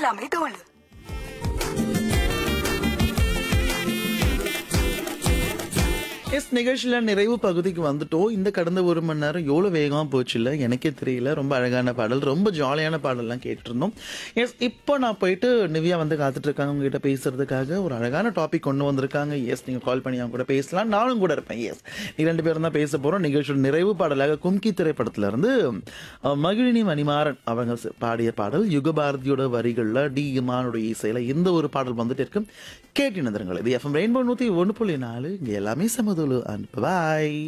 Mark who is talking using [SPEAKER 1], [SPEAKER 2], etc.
[SPEAKER 1] Comedy தோழு.
[SPEAKER 2] நிகழ்ச்சியில நிறைவு பகுதிக்கு வந்துட்டோம். இந்த கடந்த 1 மணி நேரம் எவ்வளவு வேகமா போச்சு இல்ல, எனக்கே தெரியல. ரொம்ப அழகான பாடல், ரொம்ப ஜாலியான பாடல்லாம் கேட்டிருந்தோம். இப்போ நான் போயிட்டு நிவ்யா வந்து காத்துட்டு இருக்காங்க உங்ககிட்ட பேசுறதுக்காக. ஒரு அழகான டாபிக் கொண்டு வந்திருக்காங்க. நீங்க கால் பண்ணி அவங்க கூட பேசலாம், நானும் கூட இருப்பேன். நீ 2 பேரும் தான் பேச போறோம். நிகழ்ச்சியோட நிறைவு பாடலாக கும்கி திரைப்படத்துல இருந்து மகிழினி மணிமாறன் அவங்க பாடிய பாடல், யுகபாரதியோட வரிகள்ல டி இமானோட இசையில இந்த ஒரு பாடல் வந்துட்டு இருக்கு. கேட்டினதுங்கள். இது FM ரெயின்போ 101.4. இங்க எல்லாமே சமதுலு. Bye.